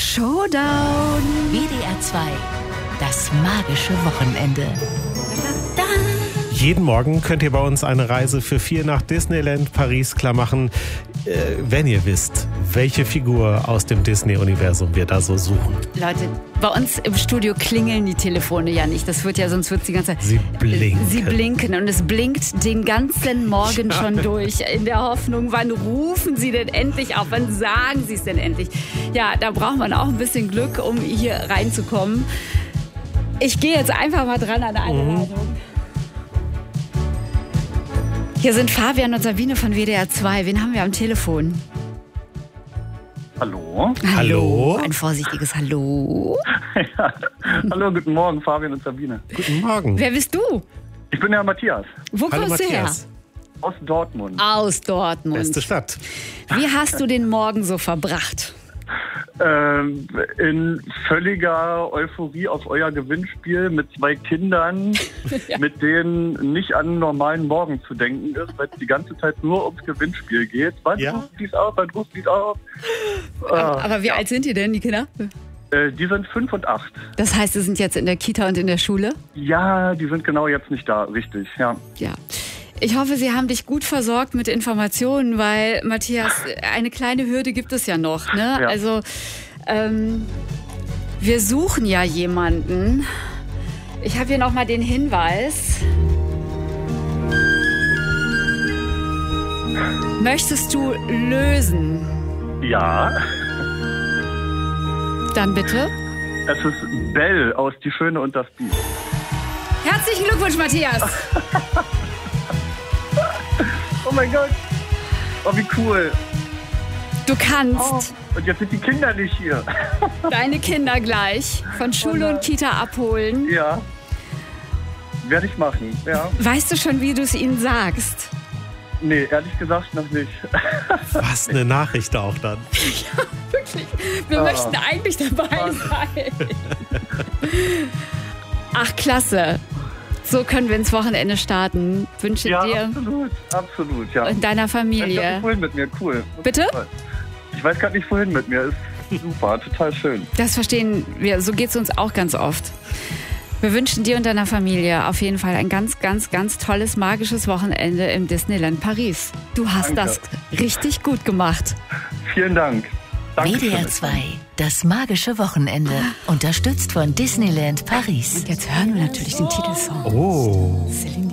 Showdown. WDR 2, das magische Wochenende. Jeden Morgen könnt ihr bei uns eine Reise für 4 nach Disneyland Paris klar machen, wenn ihr wisst, welche Figur aus dem Disney-Universum wir da so suchen. Leute, bei uns im Studio klingeln die Telefone ja nicht. Das wird ja, sonst wird es die ganze Zeit. Sie blinken. Sie blinken und es blinkt den ganzen Morgen schon durch. In der Hoffnung, wann rufen Sie denn endlich auf? Wann sagen Sie es denn endlich? Ja, da braucht man auch ein bisschen Glück, um hier reinzukommen. Ich gehe jetzt einfach mal dran an eine Leitung. Hier sind Fabian und Sabine von WDR 2. Wen haben wir am Telefon? Hallo. Hallo. Ein vorsichtiges Hallo. Ja. Hallo, guten Morgen, Fabian und Sabine. Guten Morgen. Wer bist du? Ich bin der Matthias Wo Hallo kommst Matthias. aus Dortmund. du her? Aus Dortmund. Beste Stadt. Wie hast du den Morgen so verbracht? In völliger Euphorie auf euer Gewinnspiel mit 2 Kindern, mit denen nicht an einen normalen Morgen zu denken ist, weil es die ganze Zeit nur ums Gewinnspiel geht. Wann ruft dies auf, wann ruft dies auf? Aber wie alt sind die denn, die Kinder? Die sind 5 und 8. Das heißt, sie sind jetzt in der Kita und in der Schule? Ja, die sind genau jetzt nicht da, richtig, ja. Ja. Ich hoffe, Sie haben dich gut versorgt mit Informationen, weil, Matthias, eine kleine Hürde gibt es ja noch. Ne? Ja. Also, wir suchen ja jemanden. Ich habe hier nochmal den Hinweis. Möchtest du lösen? Ja, Dann bitte. es ist Belle aus Die Schöne und das Biest. Herzlichen Glückwunsch, Matthias. Oh mein Gott, oh wie cool. Du kannst Und jetzt sind die Kinder nicht hier. deine Kinder gleich von Schule und Kita abholen. Ja, werde ich machen, ja. Weißt du schon, wie du es ihnen sagst? Nee, ehrlich gesagt noch nicht. Was eine Nachricht auch dann. Wirklich. Wir möchten eigentlich dabei sein. Ach, klasse. So können wir ins Wochenende starten. Wünsche Ja, dir absolut, ja. und deiner Ich weiß Familie. gar nicht vorhin mit mir, cool. Bitte? Ich weiß gar nicht vorhin mit mir, ist super, total schön. Das verstehen wir. So geht es uns auch ganz oft. Wir wünschen dir und deiner Familie auf jeden Fall ein ganz, ganz, ganz tolles, magisches Wochenende im Disneyland Paris. Du hast Danke. das richtig gut gemacht. Vielen Dank. Danke WDR 2, das magische Wochenende. Unterstützt von Disneyland Paris. Und jetzt hören wir natürlich den Titelsong. Oh. Celine